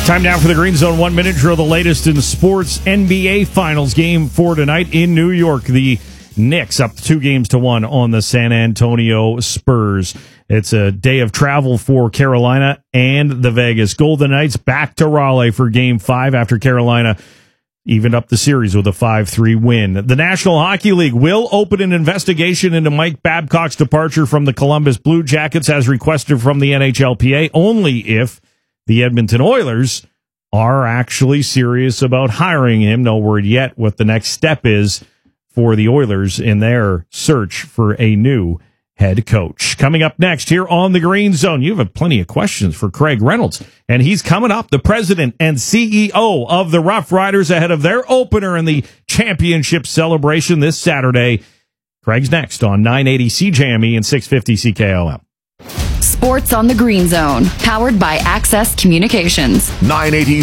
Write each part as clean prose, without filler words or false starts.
Time now for the Green Zone 1 Minute Drill, the latest in sports. NBA Finals game 4 tonight in New York. The Knicks up 2-1 on the San Antonio Spurs. It's a day of travel for Carolina and the Vegas Golden Knights back to Raleigh for Game 5 after Carolina evened up the series with a 5-3 win. The National Hockey League will open an investigation into Mike Babcock's departure from the Columbus Blue Jackets as requested from the NHLPA, only if the Edmonton Oilers are actually serious about hiring him. No word yet what the next step is for the Oilers in their search for a new head coach. Coming up next here on the Green Zone, you have plenty of questions for Craig Reynolds, and he's coming up, the president and CEO of the Rough Riders, ahead of their opener in the championship celebration this Saturday. Craig's next on 980 CJME and 650 CKOM. Sports on the Green Zone, powered by Access Communications. 980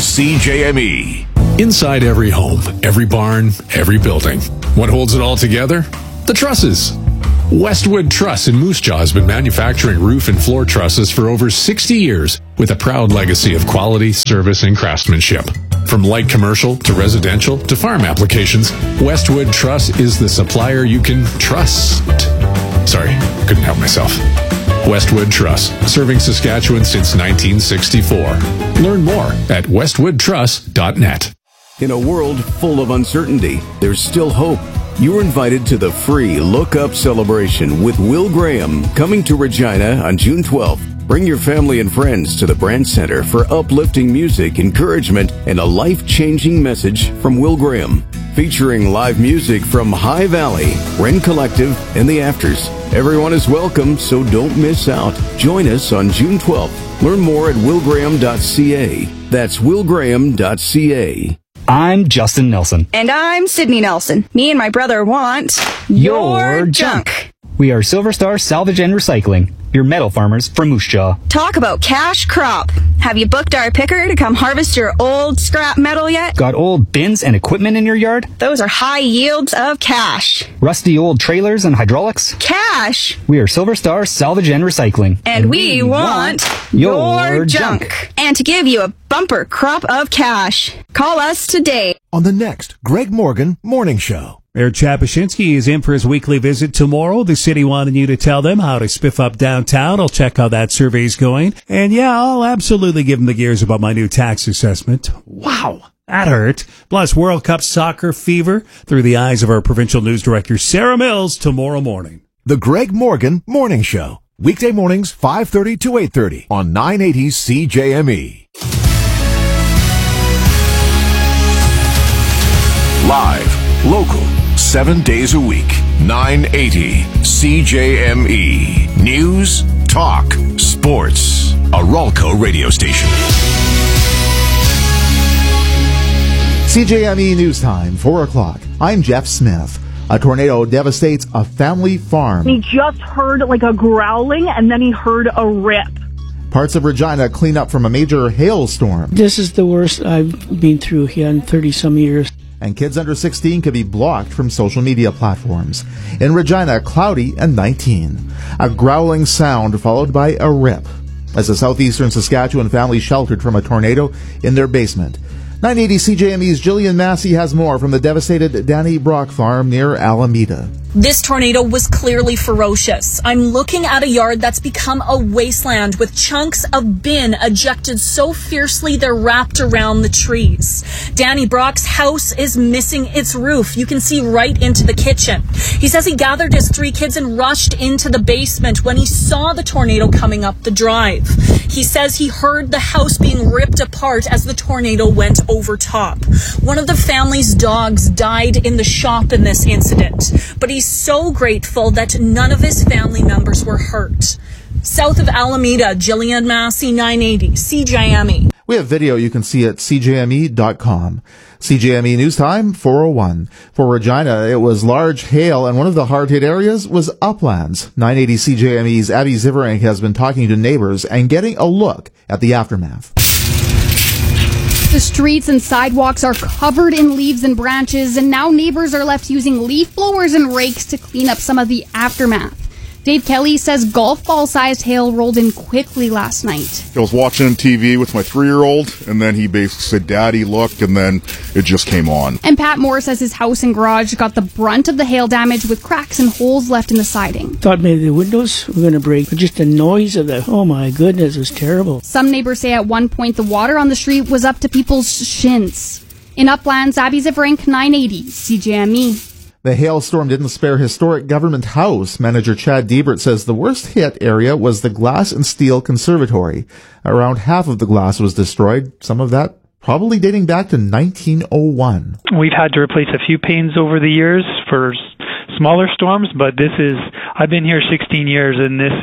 CJME. Inside every home, every barn, every building. What holds it all together? The trusses. Westwood Truss in Moose Jaw has been manufacturing roof and floor trusses for over 60 years with a proud legacy of quality, service, and craftsmanship. From light commercial to residential to farm applications, Westwood Truss is the supplier you can trust. Sorry, couldn't help myself. Westwood Truss, serving Saskatchewan since 1964. Learn more at westwoodtruss.net. In a world full of uncertainty, there's still hope. You're invited to the free Look Up celebration with Will Graham, coming to Regina on June 12th. Bring your family and friends to the Brand Center for uplifting music, encouragement, and a life-changing message from Will Graham. Featuring live music from High Valley, Wren Collective, and The Afters. Everyone is welcome, so don't miss out. Join us on June 12th. Learn more at willgraham.ca. That's willgraham.ca. I'm Justin Nelson. And I'm Sydney Nelson. Me and my brother want your junk. We are Silver Star Salvage and Recycling, your metal farmers from Moose Jaw. Talk about cash crop. Have you booked our picker to come harvest your old scrap metal yet? Got old bins and equipment in your yard? Those are high yields of cash. Rusty old trailers and hydraulics? Cash. We are Silver Star Salvage and Recycling. And we want your junk. And to give you a bumper crop of cash. Call us today. On the next Greg Morgan Morning Show. Mayor Chapushinski is in for his weekly visit tomorrow. The city wanted you to tell them how to spiff up downtown. I'll check how that survey's going. And yeah, I'll absolutely give him the gears about my new tax assessment. Wow, that hurt. Plus, World Cup soccer fever through the eyes of our provincial news director, Sarah Mills, tomorrow morning. The Greg Morgan Morning Show. Weekday mornings, 5:30 to 8:30 on 980 CJME. Live, local, 7 days a week, 980 CJME. News, talk, sports. A Ralco radio station. CJME News Time, 4 o'clock. I'm Jeff Smith. A tornado devastates a family farm. He just heard like a growling, and then he heard a rip. Parts of Regina clean up from a major hailstorm. This is the worst I've been through here in 30-some years. And kids under 16 could be blocked from social media platforms. In Regina, cloudy and 19. A growling sound followed by a rip as a southeastern Saskatchewan family sheltered from a tornado in their basement. 980 CJME's Jillian Massey has more from the devastated Danny Brock farm near Alameda. This tornado was clearly ferocious. I'm looking at a yard that's become a wasteland with chunks of bin ejected so fiercely they're wrapped around the trees. Danny Brock's house is missing its roof. You can see right into the kitchen. He says he gathered his 3 kids and rushed into the basement when he saw the tornado coming up the drive. He says he heard the house being ripped apart as the tornado went over top. One of the family's dogs died in the shop in this incident, but he's so grateful that none of his family members were hurt. South of Alameda, Jillian Massey, 980 CJME. We have video you can see at CJME.com. CJME News Time, 4:01. For Regina, it was large hail, and one of the hard-hit areas was uplands. 980 CJME's Abby Ziverank has been talking to neighbors and getting a look at the aftermath. The streets and sidewalks are covered in leaves and branches, and now neighbors are left using leaf blowers and rakes to clean up some of the aftermath. Dave Kelly says golf ball-sized hail rolled in quickly last night. I was watching TV with my 3-year-old, and then he basically said, "Daddy, look," and then it just came on. And Pat Moore says his house and garage got the brunt of the hail damage with cracks and holes left in the siding. Thought maybe the windows were going to break, but just the noise of the, oh my goodness, it was terrible. Some neighbors say at one point the water on the street was up to people's shins. In Uplands, Abby Zivrink, 980 CJME. The hailstorm didn't spare historic Government House. Manager Chad Diebert says the worst hit area was the Glass and Steel Conservatory. Around half of the glass was destroyed, some of that probably dating back to 1901. We've had to replace a few panes over the years for smaller storms, but I've been here 16 years, and this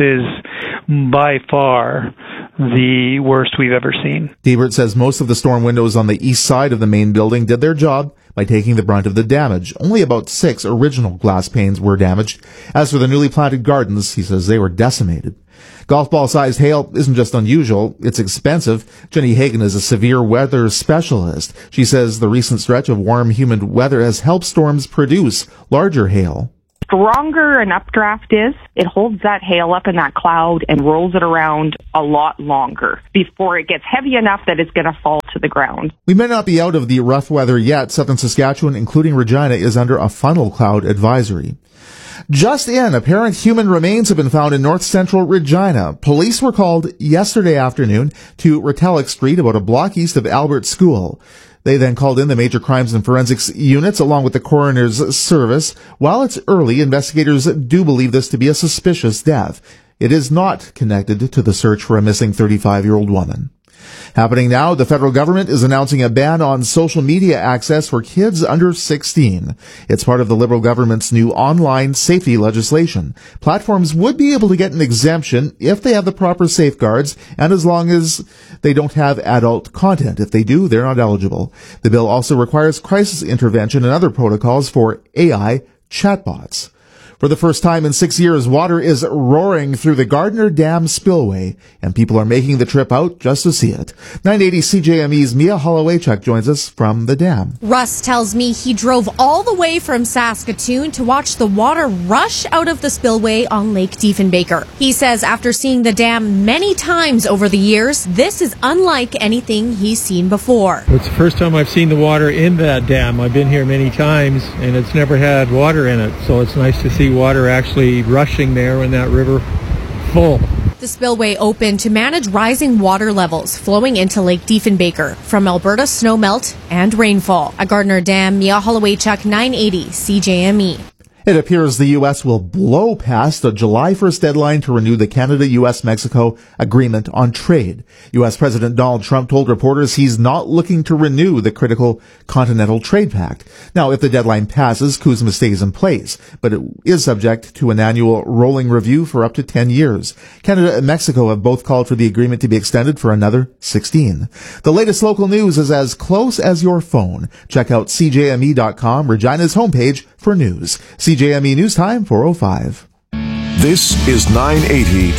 is by far the worst we've ever seen. Diebert says most of the storm windows on the east side of the main building did their job by taking the brunt of the damage. Only about 6 original glass panes were damaged. As for the newly planted gardens, he says they were decimated. Golf ball-sized hail isn't just unusual, it's expensive. Jenny Hagan is a severe weather specialist. She says the recent stretch of warm, humid weather has helped storms produce larger hail. Stronger an updraft is, it holds that hail up in that cloud and rolls it around a lot longer before it gets heavy enough that it's going to fall to the ground. We may not be out of the rough weather yet. Southern Saskatchewan, including Regina, is under a funnel cloud advisory. Just in, apparent human remains have been found in north central Regina. Police were called yesterday afternoon to Retallick Street, about a block east of Albert School. They then called in the Major Crimes and Forensics units along with the coroner's service. While it's early, investigators do believe this to be a suspicious death. It is not connected to the search for a missing 35-year-old woman. Happening now, the federal government is announcing a ban on social media access for kids under 16. It's part of the Liberal government's new online safety legislation. Platforms would be able to get an exemption if they have the proper safeguards and as long as they don't have adult content. If they do, they're not eligible. The bill also requires crisis intervention and other protocols for AI chatbots. For the first time in 6 years, water is roaring through the Gardner Dam spillway, and people are making the trip out just to see it. 980 CJME's Mia Hollowaychuk joins us from the dam. Russ tells me he drove all the way from Saskatoon to watch the water rush out of the spillway on Lake Diefenbaker. He says after seeing the dam many times over the years, this is unlike anything he's seen before. It's the first time I've seen the water in that dam. I've been here many times, and it's never had water in it, so it's nice to see water actually rushing there in that river full. The spillway opened to manage rising water levels flowing into Lake Diefenbaker from Alberta snowmelt and rainfall. At Gardner Dam, Mia Hollowaychuk, 980 CJME. It appears the U.S. will blow past the July 1st deadline to renew the Canada-U.S.-Mexico agreement on trade. U.S. President Donald Trump told reporters he's not looking to renew the critical Continental Trade Pact. Now, if the deadline passes, CUSMA stays in place, but it is subject to an annual rolling review for up to 10 years. Canada and Mexico have both called for the agreement to be extended for another 16. The latest local news is as close as your phone. Check out CJME.com, Regina's homepage, for news. CJME News Time, 4:05. This is 980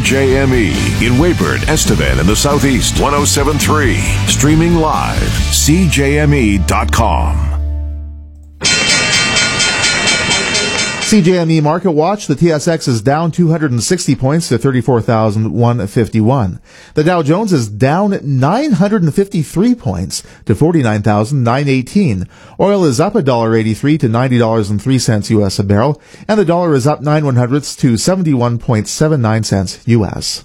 CJME in Weyburn, Estevan, in the Southeast, 107.3. Streaming live, CJME.com. CJME Market Watch, the TSX is down 260 points to 34,151. The Dow Jones is down 953 points to 49,918. Oil is up $1.83 to $90.03 U.S. a barrel, and the dollar is up 9/100ths to 71.79 cents U.S.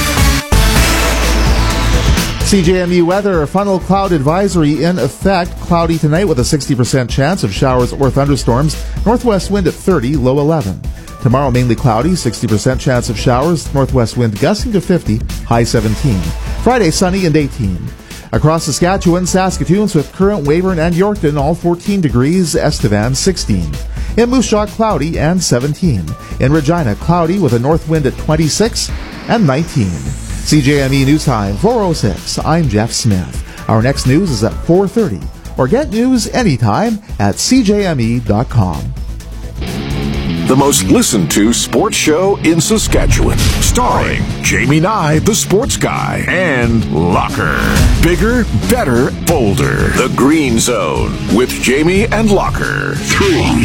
CJME weather, funnel cloud advisory in effect. Cloudy tonight with a 60% chance of showers or thunderstorms. Northwest wind at 30, low 11. Tomorrow mainly cloudy, 60% chance of showers. Northwest wind gusting to 50, high 17. Friday sunny and 18. Across Saskatchewan, Saskatoon, Swift Current, Weyburn, and Yorkton, all 14 degrees. Estevan, 16. In Moose Jaw, cloudy and 17. In Regina, cloudy with a north wind at 26 and 19. CJME News Time, 4:06. I'm Jeff Smith. Our next news is at 4:30. Or get news anytime at CJME.com. The most listened to sports show in Saskatchewan. Starring Jamie Nye, the sports guy, and Locker. Bigger, better, bolder. The Green Zone with Jamie and Locker. 3